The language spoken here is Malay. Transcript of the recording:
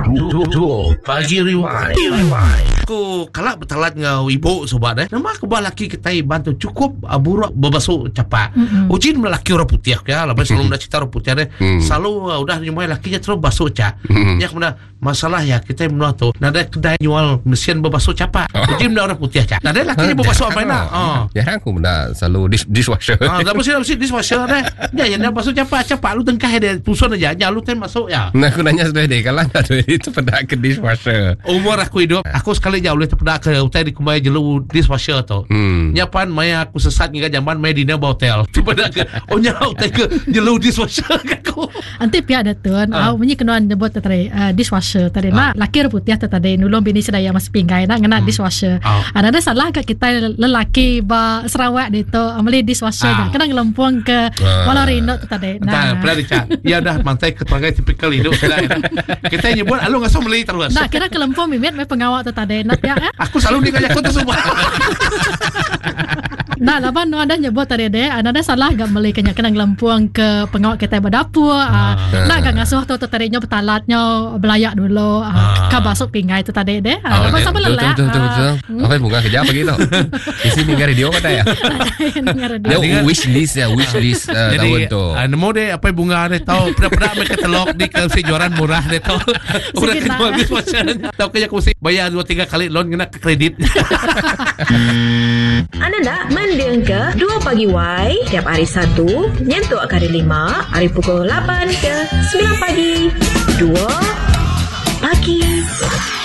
Pagi Rewind. Ko kalak bertalat ngau ibu sobat nama kebal laki kita bantu cukup burak berbasuh capak. Ujin melaki orang putih ya, lepas selalu dah cerita orang putih selalu udah nyumai lakinya terus basuh cak. Ya kemudian masalah ya kita menua tu nada kedai jual mesin berbasuh capak. Ujin dah orang putih cak. Nada lakinya berbasuh apa nak? Jarang aku benda selalu dishwasher. Dah mesti dishwasher dah. Ya yang dah basuh capak lu tengkah dia tusun aja. Jangan lu masuk ya. Nah aku nanya sudah deh kalau ada itu pada ke dishwasher. Umur aku hidup, aku sekali jauh boleh terpedak ke hotel di kumai jelu dishwasher tu. Nyapan maya aku sesat ngika jamban maya dina ba hotel. Terpedak ke onya hotel ke jelu dishwasher aku. Anti pihak datun, bunyi kenuan nyebut tadi dishwasher tadi nak laki putih tadi nulung bini sedaya mas pinggai nak ngena dishwasher. Ada salah ke kita lelaki ba Sarawak itu ameli dishwasher kena ngelempung ke Walarino tadi. Nah, pernah dicat. Ya dah mantai keterangan tipikal hidup kita nyebut alu ngasau meli terus. Nah, kira kelempung mimit me pengawak tu tadi nak ya. Aku selalu dikajak tu semua. Nah, laban ada nyebut tadi deh, ada salah gak meli kena ngelempung ke pengawak kita berdapur. Nak gak ngasuh tu tadinya betalatnya belayak dulu. Ka basuk pinggai tu tadi deh. Laban sama lelah. Betul. Apa bunga kerja apa gitu? Di sini dengar radio kata ya. Dia wish list tahun tu. Nemu deh apa bunga deh tahu pernah mereka telok di kejuaran murah deh tahu. Udah kejual dishwasher. Tahu kayak aku mesti bayar 2-3 kali loan kena ke kredit. Anda nak mendengar 2 Pagi Y tiap hari Sabtu nyentuh hari 5 hari pukul 8 ke 9 pagi. 2 Pagi